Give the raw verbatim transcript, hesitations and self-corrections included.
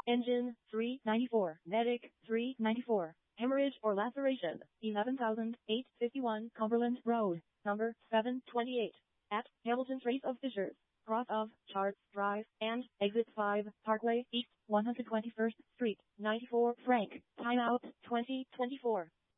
Engine, three ninety-four. Medic, three ninety-four. Hemorrhage or laceration, eleven thousand eight hundred fifty-one Cumberland Road, number seven twenty-eight. At Hamilton Trace of Fishers, cross of Charts Drive, and exit five, Parkway East, one hundred twenty-first Street, ninety-four Frank. Timeout twenty twenty-four.